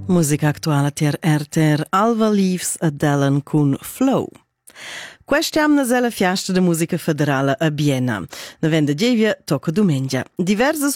Musica actuala tier RTR Alva Leaves a Dellen cun Flow. Quest'amna è la fiesta de musica federale a Biena. Novenda Gevia tocca domenica. Diversas